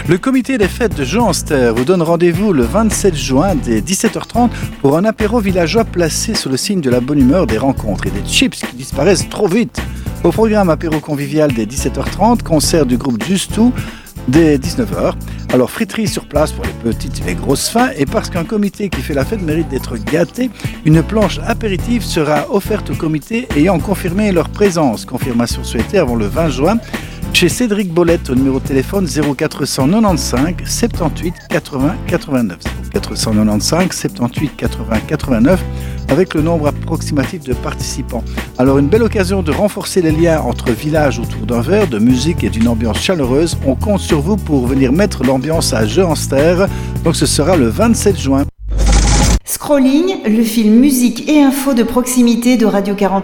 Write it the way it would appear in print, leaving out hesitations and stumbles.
Le comité des fêtes de Jeanster vous donne rendez-vous le 27 juin dès 17h30 pour un apéro villageois placé sous le signe de la bonne humeur, des rencontres et des chips qui disparaissent trop vite. Au programme apéro convivial dès 17h30, concert du groupe Justou dès 19h. Alors friterie sur place pour les petites et les grosses faim, et parce qu'un comité qui fait la fête mérite d'être gâté, une planche apéritive sera offerte au comité ayant confirmé leur présence. Confirmation souhaitée avant le 20 juin chez Cédric Bolette au numéro de téléphone 0495 78 80 89. 0495 78 80 89 avec le nombre approximatif de participants. Alors une belle occasion de renforcer les liens entre villages autour d'un verre, de musique et d'une ambiance chaleureuse. On compte sur vous pour venir mettre l'ambiance à Jeanster. Donc ce sera le 27 juin. Scrolling, le film musique et info de proximité de Radio 40.